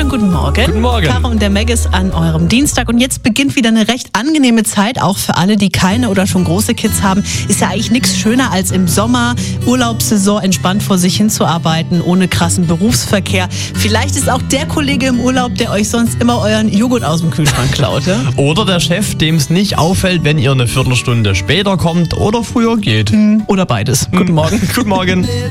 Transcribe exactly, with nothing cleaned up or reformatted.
Schönen guten Morgen. Guten Morgen. Caro und der Meg ist an eurem Dienstag und jetzt beginnt wieder eine recht angenehme Zeit, auch für alle, die keine oder schon große Kids haben. Ist ja eigentlich nichts schöner als im Sommer, Urlaubssaison, entspannt vor sich hinzuarbeiten, ohne krassen Berufsverkehr. Vielleicht ist auch der Kollege im Urlaub, der euch sonst immer euren Joghurt aus dem Kühlschrank klaut. Ja? Oder der Chef, dem es nicht auffällt, wenn ihr eine Viertelstunde später kommt oder früher geht. Oder beides. Guten Morgen. Guten Morgen.